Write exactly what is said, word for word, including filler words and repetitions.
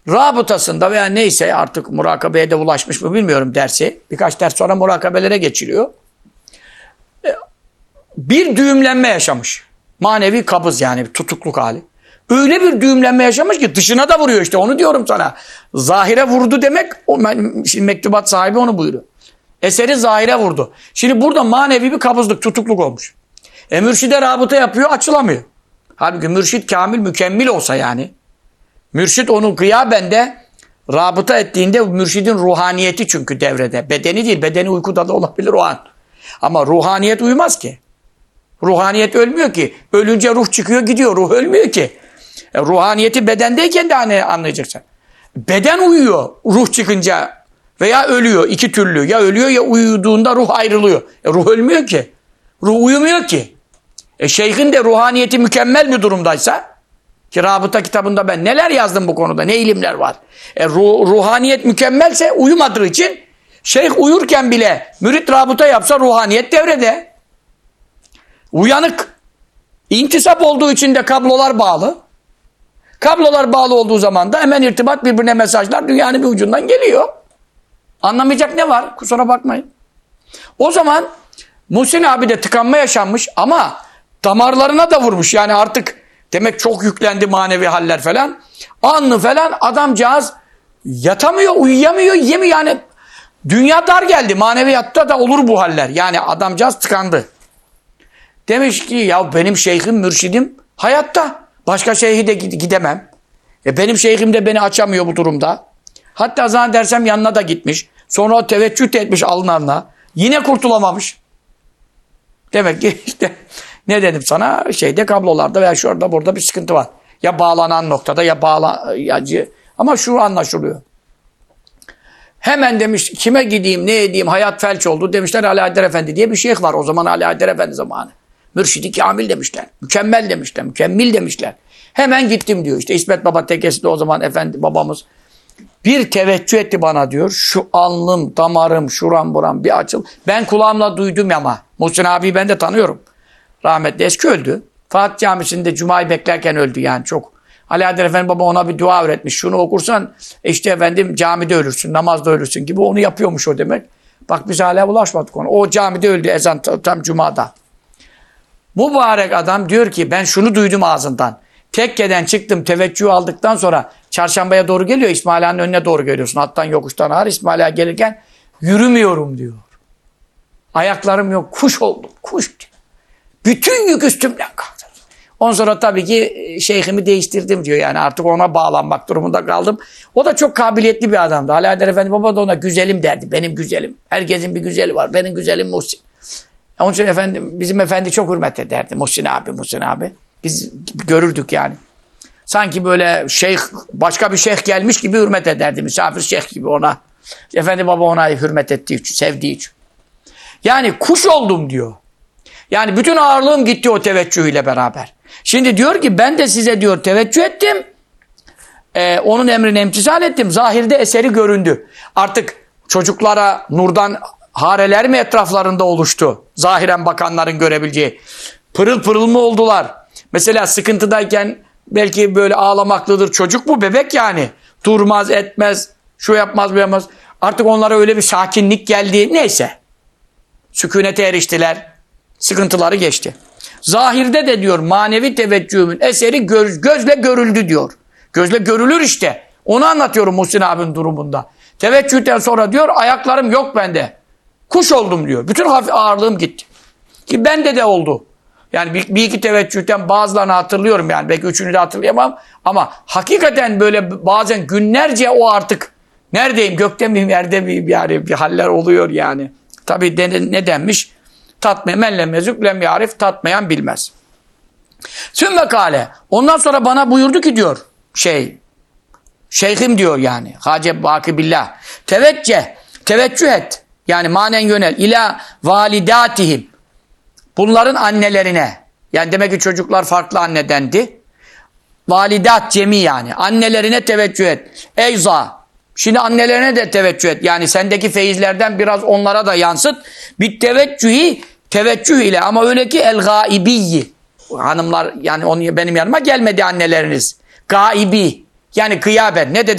rabıtasında veya neyse artık murakabeye de ulaşmış mı bilmiyorum dersi. Birkaç ders sonra murakabelere geçiliyor. Bir düğümlenme yaşamış. Manevi kabız yani bir tutukluk hali. Öyle bir düğümlenme yaşamış ki dışına da vuruyor işte onu diyorum sana. Zahire vurdu demek o şimdi mektubat sahibi onu buyuruyor. Eseri zahire vurdu. Şimdi burada manevi bir kabızlık, tutukluk olmuş. E mürşide rabıta yapıyor, açılamıyor. Halbuki mürşid kamil, mükemmel olsa yani. Mürşid onu gıyabende rabıta ettiğinde mürşidin ruhaniyeti çünkü devrede. Bedeni değil, bedeni uykuda da olabilir o an. Ama ruhaniyet uyumaz ki. Ruhaniyet ölmüyor ki. Ölünce ruh çıkıyor gidiyor, ruh ölmüyor ki. E, ruhaniyeti bedendeyken de hani anlayacaksın. Beden uyuyor ruh çıkınca veya ölüyor iki türlü. Ya ölüyor ya uyuduğunda ruh ayrılıyor. E, ruh ölmüyor ki. Ruh uyumuyor ki. E, şeyhin de ruhaniyeti mükemmel bir durumdaysa ki Rabıta kitabında ben neler yazdım bu konuda ne ilimler var. E, ruh, ruhaniyet mükemmelse uyumadığı için şeyh uyurken bile mürit rabıta yapsa ruhaniyet devrede. Uyanık. İntisap olduğu için de kablolar bağlı. Kablolar bağlı olduğu zaman da hemen irtibat birbirine mesajlar dünyanın bir ucundan geliyor. Anlamayacak ne var? Kusura bakmayın. O zaman Muhsin abi de tıkanma yaşanmış ama damarlarına da vurmuş. Yani artık demek çok yüklendi manevi haller falan. Anlı falan adamcağız yatamıyor, uyuyamıyor, yemiyor. Yani dünya dar geldi. Maneviyatta da olur bu haller. Yani adamcağız tıkandı. Demiş ki ya benim şeyhim, mürşidim hayatta. Başka şeyhi de gidemem. E benim şeyhim de beni açamıyor bu durumda. Hatta zannedersem yanına da gitmiş. Sonra o teveccüh etmiş alınanla. Yine kurtulamamış. Demek ki işte ne dedim sana? Şeyde kablolarda veya şurada burada bir sıkıntı var. Ya bağlanan noktada ya bağlayıcı. Ama şu anlaşılıyor. Hemen demiş kime gideyim ne edeyim hayat felç oldu demişler Ali Haydar Efendi diye bir şeyh var. O zaman Ali Haydar Efendi zamanı. Mürşidi kamil demişler. Mükemmel demişler. Mükemmel demişler. Hemen gittim diyor. İşte İsmet Baba tekesi de o zaman efendi babamız. Bir teveccüh etti bana diyor. Şu alnım, damarım, şuram buram bir açıl. Ben kulağımla duydum ama. Muhsin abi ben de tanıyorum. Rahmetli eski öldü. Fatih Camisi'nde Cuma'yı beklerken öldü yani çok. Ali Haydar Efendi baba ona bir dua öğretmiş. Şunu okursan işte efendim camide ölürsün, namazda ölürsün gibi onu yapıyormuş o demek. Bak biz hala ulaşmadık ona. O camide öldü ezan tam Cuma'da. Mübarek adam diyor ki ben şunu duydum ağzından. Tekkeden çıktım teveccüh aldıktan sonra çarşambaya doğru geliyor. İsmail Ağa'nın önüne doğru geliyorsun. Hattan yokuştan ağır İsmail Ağa gelirken yürümüyorum diyor. Ayaklarım yok. Kuş oldum. Kuş diyor. Bütün yük üstümden kaldı. Ondan sonra tabii ki şeyhimi değiştirdim diyor. Yani artık ona bağlanmak durumunda kaldım. O da çok kabiliyetli bir adamdı. Ali Haydar Efendi baba da ona güzelim derdi. Benim güzelim. Herkesin bir güzeli var. Benim güzelim Muhsin. Onun için efendim, bizim efendi çok hürmet ederdi. Muhsin abi, Muhsin abi. Biz görürdük yani. Sanki böyle şeyh, başka bir şeyh gelmiş gibi hürmet ederdi. Misafir şeyh gibi ona. Efendi baba ona hürmet ettiği için, sevdiği için. Yani kuş oldum diyor. Yani bütün ağırlığım gitti o teveccüh ile beraber. Şimdi diyor ki ben de size diyor teveccüh ettim. Ee, onun emrine imtisal ettim. Zahirde eseri göründü. Artık çocuklara nurdan hareler mi etraflarında oluştu? Zahiren bakanların görebileceği. Pırıl pırıl mı oldular? Mesela sıkıntıdayken belki böyle ağlamaklıdır. Çocuk bu bebek yani. Durmaz etmez. Şu yapmaz bu yapmaz. Artık onlara öyle bir sakinlik geldi. Neyse. Sükunete eriştiler. Sıkıntıları geçti. Zahirde de diyor manevi teveccühümün eseri göz, gözle görüldü diyor. Gözle görülür işte. Onu anlatıyorum Muhsin abinin durumunda. Teveccühten sonra diyor ayaklarım yok bende. Kuş oldum diyor. Bütün hafif ağırlığım gitti. Ki bende de oldu. Yani bir, bir iki teveccühten bazılarını hatırlıyorum yani. Belki üçünü de hatırlayamam. Ama hakikaten böyle bazen günlerce o artık neredeyim, gökte miyim, yerde miyim yani bir haller oluyor yani. Tabii de, ne denmiş? Tatmayan men mezuk lem yarif, tatmayan bilmez. Sümme kâle. Ondan sonra bana buyurdu ki diyor şey, şeyhim diyor yani. Hacı Baki Billah. Tevecceh, teveccüh et. Yani manen yönel. İlâ validatihim. Bunların annelerine. Yani demek ki çocuklar farklı annedendi. Validat cemi yani. Annelerine teveccüh et. Eyza. Şimdi annelerine de teveccüh et. Yani sendeki feyizlerden biraz onlara da yansıt. Bir teveccühi teveccüh ile ama öyle ki el gaibiyyi. Hanımlar yani onun benim yanıma gelmedi anneleriniz. Gaibi. Yani gıyaben. Ne dedi?